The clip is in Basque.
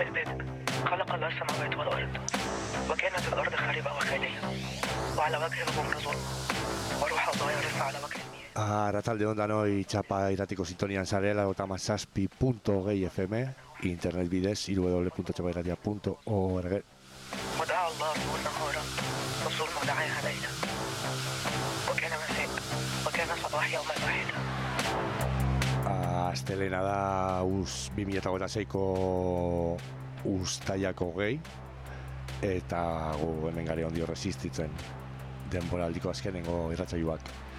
في البدء خلق الله السماوات والأرض وكانت الأرض خاربة وخالية وعلى وجه الغمر ظلم وروح الله يرف على وجه المياه. Arratsalde on danoi txapa iratiko sintonian zarela 57.2 FM internet bidez www.txapairatia.org. ودعا الله النور نهارا والظلم دعاها ليلا وكان مساء وكان صباح يوم واحد. Astelena da 2026ko uztailako 20 eta gu hemen gare ondio resistitzen denboraldiko azkenengo irratsaioak.